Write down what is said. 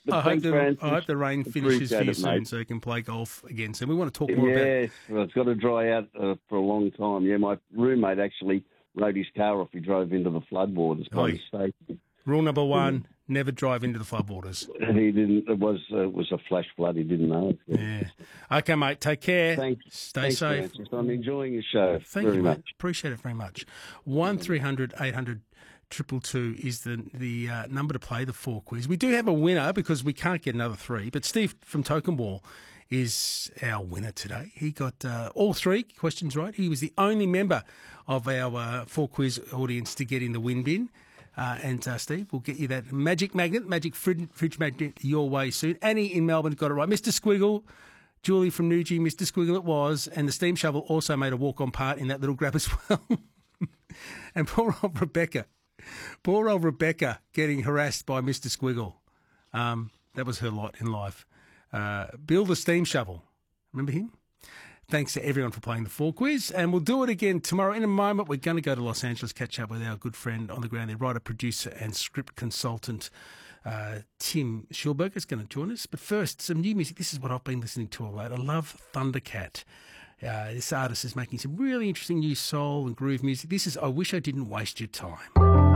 I hope the rain finishes for you soon, mate. so you can play golf again. So we want to talk more about. Yeah, well, it's got to dry out for a long time. Yeah, my roommate actually rode his car off. He drove into the floodwaters by mistake. Rule number one: never drive into the floodwaters. He didn't. It was a flash flood. He didn't know. Yeah. Okay, mate. Take care. Thanks. Stay safe. Francis. I'm enjoying your show. Thank very you, much. mate. Appreciate it very much. 1300 800 222 is the number to play the 4 quiz. We do have a winner because we can't get another 3. But Steve from Tokenwall is our winner today. He got all 3 questions right. He was the only member of our 4 quiz audience to get in the win bin. And Steve, we'll get you that magic fridge magnet your way soon. Annie in Melbourne got it right. Mr. Squiggle, Julie from Newgie, Mr. Squiggle it was. And the steam shovel also made a walk-on part in that little grab as well. And poor old Rebecca getting harassed by Mr. Squiggle. That was her lot in life. Bill the steam shovel. Remember him? Thanks to everyone for playing the 4 quiz. And we'll do it again tomorrow. In a moment, we're going to go to Los Angeles, catch up with our good friend on the ground there, writer, producer and script consultant, Tim Schulberger is going to join us. But first, some new music. This is what I've been listening to all late. I love Thundercat. This artist is making some really interesting new soul and groove music. This is I Wish I Didn't Waste Your Time.